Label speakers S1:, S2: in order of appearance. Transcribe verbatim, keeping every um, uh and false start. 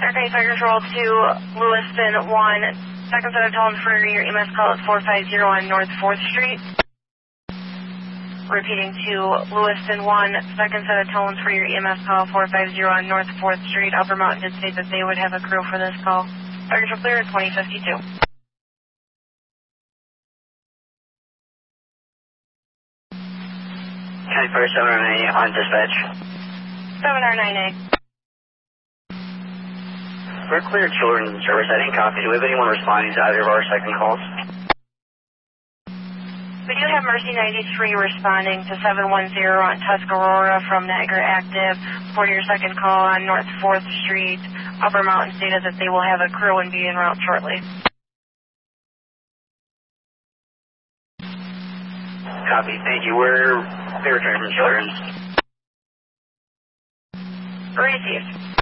S1: Okay, Fire Control to Lewiston one. Second set of tones for your E M S call is four five zero on North fourth Street. Repeating to Lewiston one. Second set of tones for your E M S call four five zero on North fourth Street. Upper Mountain did state that they would have a crew for this call. Fire Control clear at twenty fifty-two.
S2: County Fire seven R nine A on dispatch.
S1: seven R nine A.
S2: We're clear children's service. I didn't copy. Do we have anyone responding to either of our second calls?
S1: We do have Mercy ninety-three responding to seven one zero on Tuscarora from Niagara Active for your second call on North fourth Street. Upper Mountain stated that they will have a crew and be en route shortly.
S2: Copy. Thank you. We're clear from children's.
S1: Received.